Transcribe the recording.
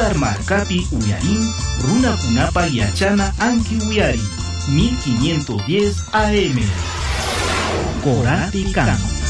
Lugar Marcapi Uyarín, Runakunapa Yachana Anki Uyari, 1510 AM. Corate Can.